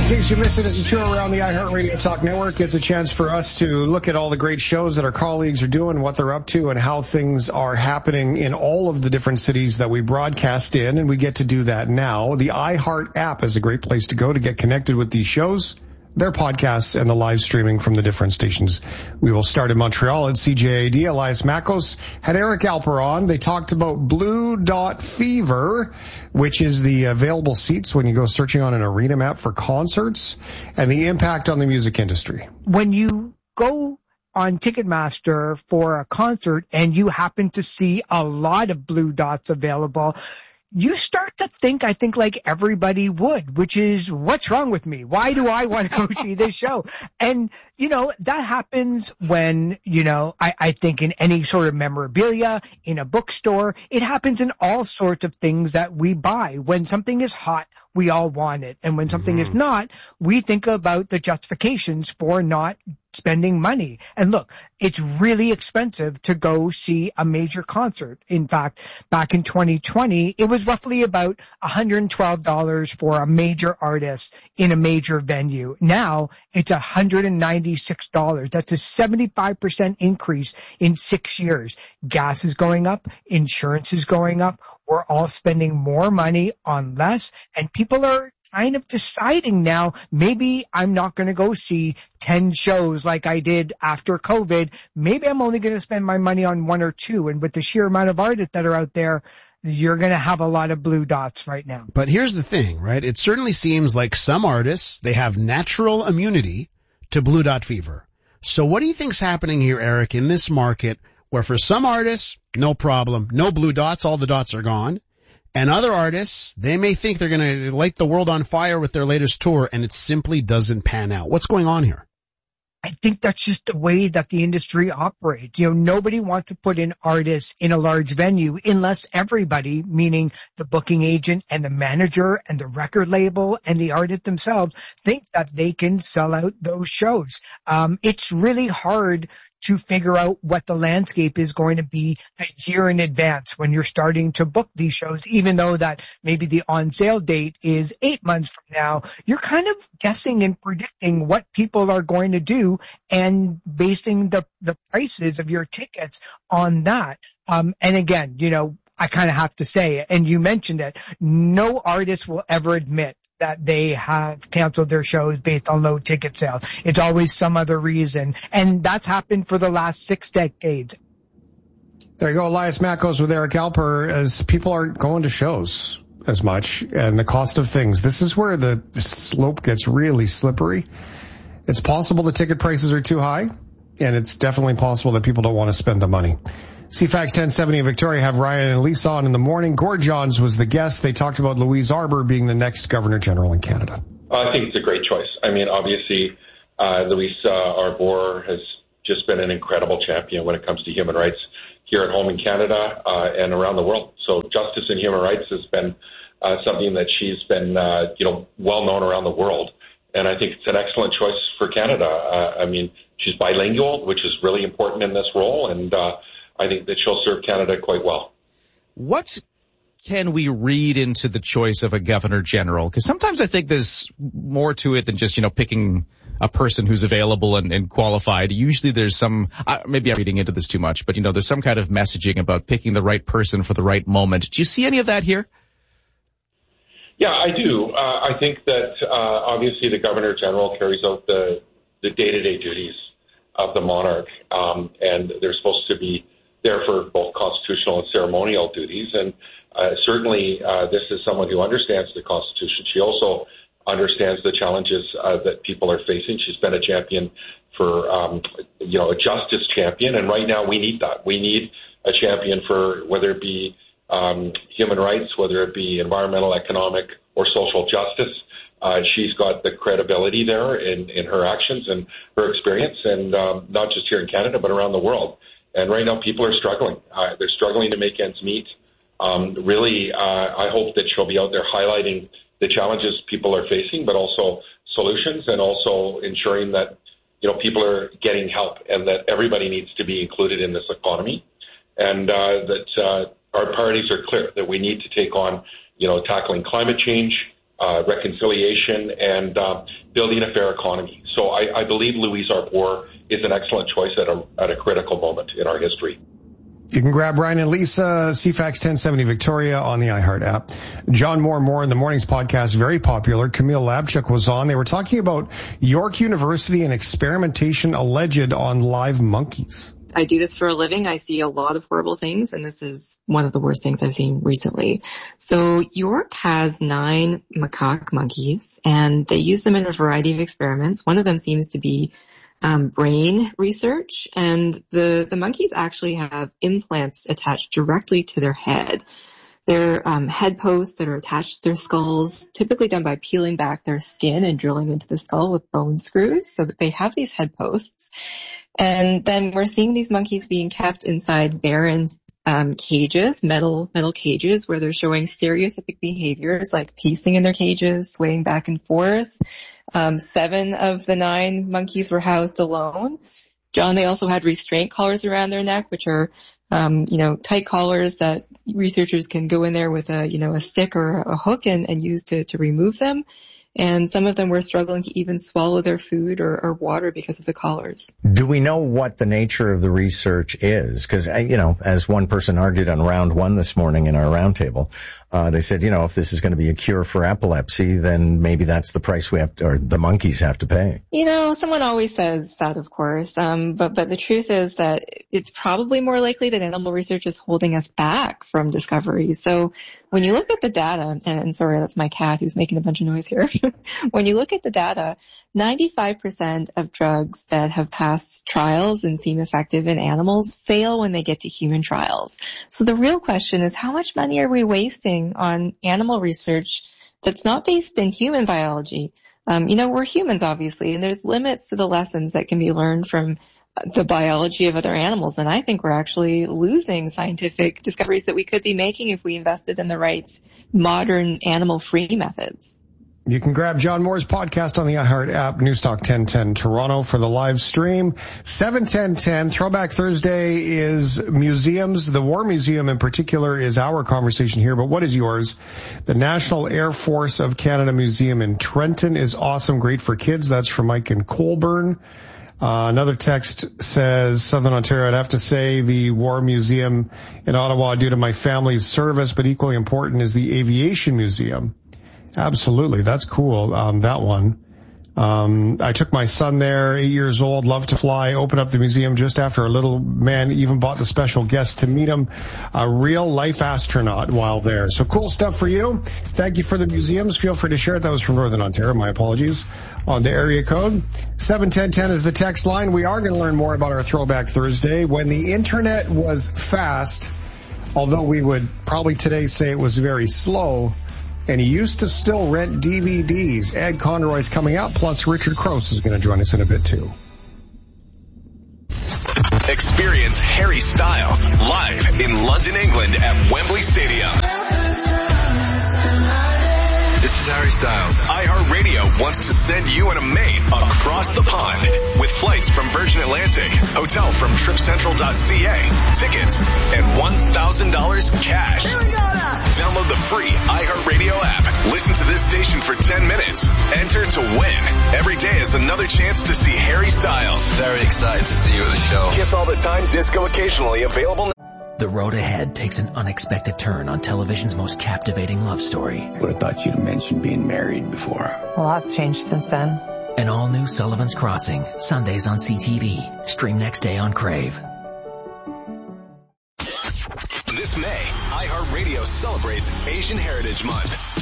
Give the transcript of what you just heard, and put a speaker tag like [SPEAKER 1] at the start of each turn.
[SPEAKER 1] In case you missed it at the tour around the iHeartRadio Talk Network, it's a chance for us to look at all the great shows that our colleagues are doing, what they're up to, and how things are happening in all of the different cities that we broadcast in, and we get to do that now. The iHeart app is a great place to go to get connected with these shows, their podcasts, and the live streaming from the different stations. We will start in Montreal at CJAD. Elias Makos had Eric Alper on. They talked about Blue Dot Fever, which is the available seats when you go searching on an arena map for concerts, and the impact on the music industry.
[SPEAKER 2] When you go on Ticketmaster for a concert and you happen to see a lot of Blue Dots available, you start to think, I think like everybody would, which is, what's wrong with me? Why do I want to go see this show? And, that happens when, I think in any sort of memorabilia, in a bookstore, it happens in all sorts of things that we buy. When something is hot, we all want it. And when something is not, we think about the justifications for not spending money. And look, it's really expensive to go see a major concert. In fact, back in 2020, it was roughly about $112 for a major artist in a major venue. Now it's $196. That's a 75% increase in 6 years. Gas is going up. Insurance is going up. We're all spending more money on less, and people are kind of deciding now, maybe I'm not going to go see 10 shows like I did after COVID. Maybe I'm only going to spend my money on one or two. And with the sheer amount of artists that are out there, you're going to have a lot of Blue Dots right now.
[SPEAKER 3] But here's the thing, right? It certainly seems like some artists, they have natural immunity to Blue Dot Fever. So what do you think's happening here, Eric, in this market where for some artists, no problem, no Blue Dots, all the dots are gone. And other artists, they may think they're going to light the world on fire with their latest tour, and it simply doesn't pan out. What's going on here?
[SPEAKER 2] I think that's just the way that the industry operates. Nobody wants to put in artists in a large venue unless everybody, meaning the booking agent and the manager and the record label and the artist themselves, think that they can sell out those shows. It's really hard to figure out what the landscape is going to be a year in advance when you're starting to book these shows, even though that maybe the on sale date is 8 months from now. You're kind of guessing and predicting what people are going to do and basing the prices of your tickets on that. And again, I kind of have to say, and you mentioned it, no artist will ever admit that they have canceled their shows based on low ticket sales. It's always some other reason. And that's happened for the last 6 decades.
[SPEAKER 1] There you go, Elias Makos with Eric Alper, as people aren't going to shows as much and the cost of things. This is where the slope gets really slippery. It's possible the ticket prices are too high, and it's definitely possible that people don't want to spend the money. CFAX 1070 in Victoria have Ryan and Elise on in the morning. Gord Johns was the guest. They talked about Louise Arbour being the next Governor General in Canada.
[SPEAKER 4] I think it's a great choice. I mean, obviously, Louise Arbour has just been an incredible champion when it comes to human rights here at home in Canada and around the world. So justice and human rights has been something that she's been, well known around the world. And I think it's an excellent choice for Canada. I mean, she's bilingual, which is really important in this role, and I think that she'll serve Canada quite well.
[SPEAKER 5] What can we read into the choice of a governor general? Because sometimes I think there's more to it than just, picking a person who's available and qualified. Usually there's some, maybe I'm reading into this too much, but, there's some kind of messaging about picking the right person for the right moment. Do you see any of that here?
[SPEAKER 4] Yeah, I do. I think that obviously the Governor General carries out the day-to-day duties of the monarch, and they're supposed to be there for both constitutional and ceremonial duties. And certainly this is someone who understands the Constitution. She also understands the challenges that people are facing. She's been a champion for, a justice champion. And right now we need that. We need a champion for whether it be human rights, whether it be environmental, economic, or social justice. She's got the credibility there in her actions and her experience, and not just here in Canada, but around the world. And right now people are struggling. They're struggling to make ends meet. I hope that she'll be out there highlighting the challenges people are facing, but also solutions, and also ensuring that, people are getting help and that everybody needs to be included in this economy. And that our priorities are clear, that we need to take on, tackling climate change, reconciliation, and building a fair economy. So I believe Louise Arbour is an excellent choice at a critical moment in our history.
[SPEAKER 1] You can grab Ryan and Lisa, CFAX 1070 Victoria on the iHeart app. John Moore in the Mornings podcast, very popular. Camille Labchuk was on. They were talking about York University and experimentation alleged on live monkeys.
[SPEAKER 6] I do this for a living. I see a lot of horrible things, and this is one of the worst things I've seen recently. So York has 9 macaque monkeys, and they use them in a variety of experiments. One of them seems to be brain research, and the monkeys actually have implants attached directly to their head. They're head posts that are attached to their skulls, typically done by peeling back their skin and drilling into the skull with bone screws, so that they have these head posts. And then we're seeing these monkeys being kept inside barren cages, metal cages, where they're showing stereotypic behaviors like pacing in their cages, swaying back and forth. 7 of the 9 monkeys were housed alone. John, they also had restraint collars around their neck, which are, tight collars that researchers can go in there with a stick or a hook and use to remove them. And some of them were struggling to even swallow their food or water because of the collars.
[SPEAKER 7] Do we know what the nature of the research is? Because, as one person argued on round 1 this morning in our roundtable, they said, if this is going to be a cure for epilepsy, then maybe that's the price the monkeys have to pay.
[SPEAKER 6] Someone always says that, of course. But the truth is that it's probably more likely that animal research is holding us back from discovery. So when you look at the data, and sorry, that's my cat who's making a bunch of noise here. When you look at the data, 95% of drugs that have passed trials and seem effective in animals fail when they get to human trials. So the real question is, how much money are we wasting on animal research that's not based in human biology? We're humans, obviously, and there's limits to the lessons that can be learned from the biology of other animals. And I think we're actually losing scientific discoveries that we could be making if we invested in the right modern animal-free methods.
[SPEAKER 1] You can grab John Moore's podcast on the iHeart app, Newstalk 1010 Toronto for the live stream. 7:10:10, Throwback Thursday is museums. The War Museum in particular is our conversation here, but what is yours? The National Air Force of Canada Museum in Trenton is awesome, great for kids. That's from Mike in Colburn. Another text says, Southern Ontario, I'd have to say the War Museum in Ottawa due to my family's service, but equally important is the Aviation Museum. Absolutely. That's cool. That one. I took my son there, 8 years old, loved to fly, opened up the museum just after a little man even bought the special guest to meet him, a real life astronaut while there. So cool stuff for you. Thank you for the museums. Feel free to share it. That was from Northern Ontario. My apologies on the area code. 71010 is the text line. We are going to learn more about our Throwback Thursday. When the internet was fast, although we would probably today say it was very slow, and he used to still rent DVDs. Ed Conroy's coming out, plus Richard Crouse is going to join us in a bit too.
[SPEAKER 8] Experience Harry Styles live in London, England at Wembley Stadium. This is Harry Styles. iHeartRadio wants to send you and a mate across the pond with flights from Virgin Atlantic, hotel from TripCentral.ca, tickets, and $1,000 cash. Here we go now. Download the free iHeartRadio app. Listen to this station for 10 minutes. Enter to win. Every day is another chance to see Harry Styles. Very excited to see you at the show. Kiss all the time, disco occasionally, available now.
[SPEAKER 9] The road ahead takes an unexpected turn on television's most captivating love story.
[SPEAKER 10] Would have thought you'd mentioned being married before.
[SPEAKER 11] A lot's changed since then.
[SPEAKER 9] An all-new Sullivan's Crossing, Sundays on CTV. Stream next day on Crave.
[SPEAKER 8] This May, iHeartRadio celebrates Asian Heritage Month.